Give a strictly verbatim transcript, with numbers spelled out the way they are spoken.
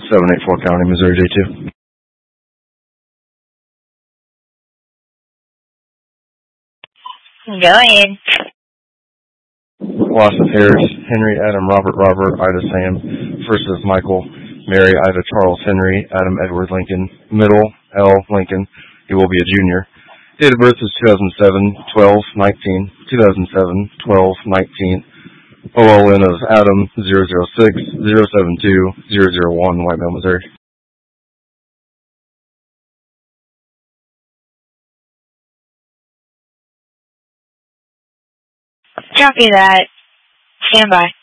seven eight four County, Missouri, day two. Go ahead. Loss of Harris, Henry, Adam, Robert, Robert, Ida, Sam. First is Michael, Mary, Ida, Charles, Henry, Adam, Edward, Lincoln. Middle, L, Lincoln. He will be a junior. Date of birth is two thousand seven, twelve, nineteen. two thousand seven, twelve, nineteen. O L N of Adam, zero zero six, zero seven two, zero zero one, White Mill, Missouri. Copy that. Stand by.